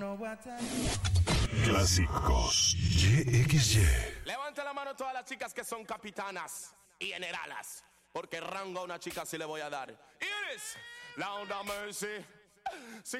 Clásicos YXY. Levante la mano todas las chicas que son capitanas y generalas, porque rango a una chica sí le voy a dar. Iris, la onda Mercy.